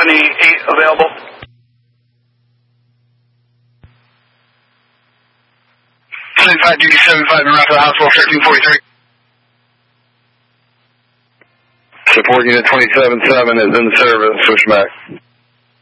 28 available. Duty 75 in Rockville Hospital 1343. Support unit 27-7 is in service. Switch back.